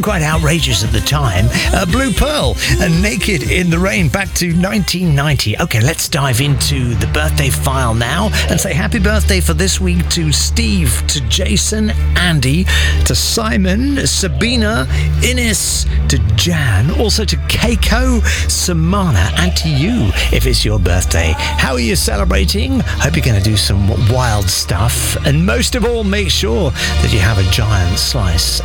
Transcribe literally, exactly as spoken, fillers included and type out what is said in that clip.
seemed quite outrageous at the time. Uh, Blue Pearl and Naked in the Rain back to nineteen ninety. Okay, let's dive into the birthday file now and say happy birthday for this week to Steve, to Jason, Andy, to Simon, Sabina, Ines, to Jan, also to Keiko, Samana, and to you if it's your birthday. How are you celebrating? Hope you're going to do some wild stuff. And most of all, make sure that you have a giant slice